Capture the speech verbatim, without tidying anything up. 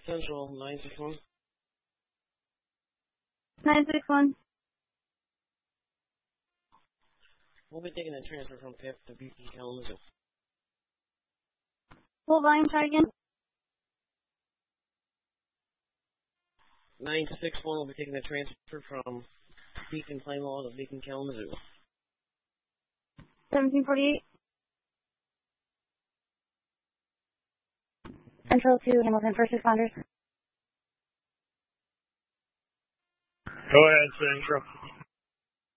Central, nine six one. nine six one. We'll be taking a transfer from P I P to Beacon, Kalamazoo. Full volume, try again. nine six one will be taking a transfer from Beacon Plainlaw to Beacon, Kalamazoo. seventeen forty-eight. Central to Hamilton, first responders. Go ahead, Central.